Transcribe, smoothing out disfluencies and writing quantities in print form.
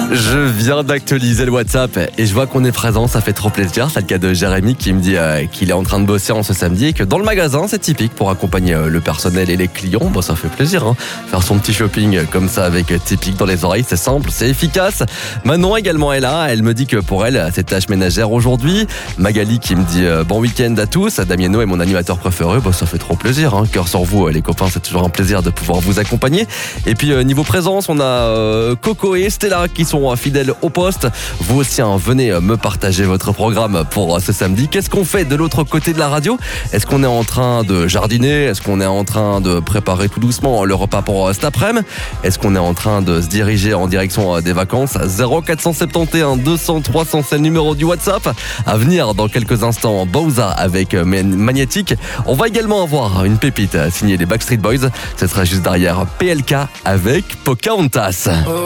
Je viens d'actualiser le WhatsApp et je vois qu'on est présent, ça fait trop plaisir. C'est le cas de Jérémy qui me dit qu'il est en train de bosser en ce samedi et que dans le magasin, c'est typique pour accompagner le personnel et les clients. Bon, ça fait plaisir, hein. Faire son petit shopping comme ça avec Typique dans les oreilles, c'est simple, c'est efficace. Manon également est là, elle me dit que pour elle, c'est tâche ménagère aujourd'hui. Magali qui me dit bon week-end à tous. Damiano est mon animateur préféré, bon, ça fait trop plaisir, hein. Cœur sur vous les copains, c'est toujours un plaisir de pouvoir vous accompagner. Et puis niveau présence, on a Coco et Stella qui sont fidèles au poste. Vous aussi, hein, venez me partager votre programme pour ce samedi. Qu'est-ce qu'on fait de l'autre côté de la radio? Est-ce qu'on est en train de jardiner? Est-ce qu'on est en train de préparer tout doucement le repas pour cet après-midi? Est-ce qu'on est en train de se diriger en direction des vacances? 0471 200 300, c'est le numéro du WhatsApp. À venir dans quelques instants, Bowza avec Magnétique. On va également avoir une pépite signée des Backstreet Boys. Ce sera juste derrière PLK avec Pocahontas.